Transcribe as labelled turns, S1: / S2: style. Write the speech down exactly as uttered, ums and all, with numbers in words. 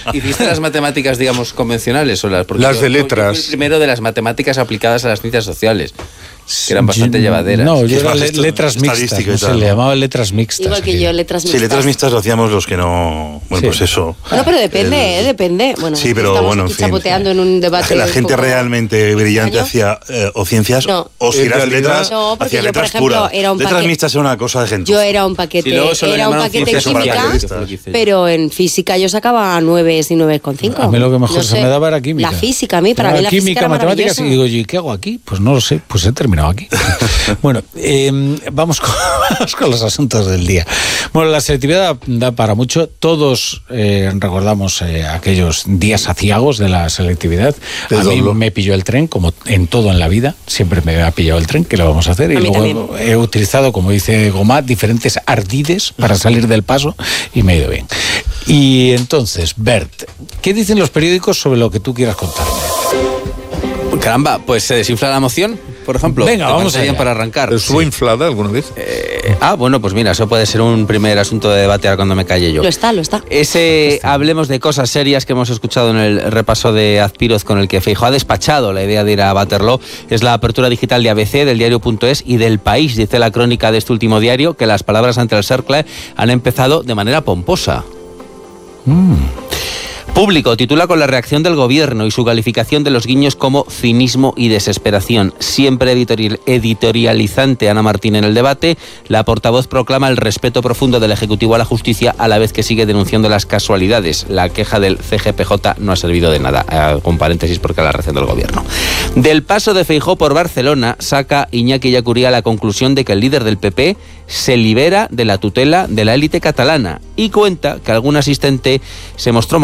S1: ¿Hiciste las matemáticas, digamos, convencionales o las?
S2: Porque las
S1: yo,
S2: de letras.
S1: Yo fui el primero de las matemáticas aplicadas a las ciencias sociales, que eran bastante llevaderas.
S3: No, yo era le, letras mixtas, no se le llamaba letras mixtas.
S4: Igual que yo, letras mixtas.
S2: Sí, letras mixtas lo hacíamos los que no... Bueno, sí. pues eso.
S4: No, pero depende, el... eh, depende. Bueno,
S2: sí, pero
S4: estamos
S2: bueno,
S4: aquí
S2: en fin.
S4: chapoteando en un debate.
S2: La gente
S4: poco...
S2: realmente brillante hacía eh, o ciencias
S4: no.
S2: o si eras letras,
S4: no,
S2: hacía
S4: yo,
S2: letras
S4: por ejemplo,
S2: puras.
S4: Era un
S2: letras
S4: paquete...
S2: mixtas era una cosa de gente.
S4: Yo era un paquete,
S1: sí,
S4: era un paquete en química, pero en física yo sacaba nueves y nueve con cinco.
S3: A mí lo que mejor no se sé, me daba era química.
S4: La física, a mí, para
S3: era
S4: mí la
S3: química,
S4: física era
S3: matemáticas, y digo, ¿y qué hago aquí? Pues no lo sé, pues he terminado aquí. Bueno, eh, vamos, con, vamos con los asuntos del día. Bueno, la selectividad da para mucho. Todos eh, recordamos eh, aquellos días aciagos de la selectividad. A mí me pilló el tren, como en todo en la vida. Siempre me ha pillado el tren, ¿qué le vamos a hacer? Y
S4: a
S3: luego
S4: también.
S3: he utilizado, como dice Gomat, diferentes ardides para salir del paso y me ha ido bien. Y entonces, Bert, ¿qué dicen los periódicos sobre lo que tú quieras contarme?
S1: Caramba, pues se desinfla la moción, por ejemplo.
S3: Venga, vamos allá.
S1: Para arrancar.
S2: ¿Estuvo sí. inflada alguna vez?
S1: Eh, ah, bueno, pues mira, eso puede ser un primer asunto de debate ahora cuando me calle yo.
S4: Lo está, lo está.
S1: Ese, hablemos de cosas serias que hemos escuchado en el repaso de Azpiroz con el que Feijóo ha despachado la idea de ir a Waterloo. Es la apertura digital de A B C, del diario punto es y del País. Dice la crónica de este último diario que las palabras ante el cercle han empezado de manera pomposa.
S3: Mm.
S1: Público titula con la reacción del gobierno y su calificación de los guiños como cinismo y desesperación. Siempre editorial, editorializante Ana Martín en el debate, la portavoz proclama el respeto profundo del Ejecutivo a la justicia a la vez que sigue denunciando las casualidades. La queja del C G P J no ha servido de nada, eh, con paréntesis porque la reacción del gobierno. Del paso de Feijóo por Barcelona saca Iñaki Ellacuría la conclusión de que el líder del P P se libera de la tutela de la élite catalana y cuenta que algún asistente se mostró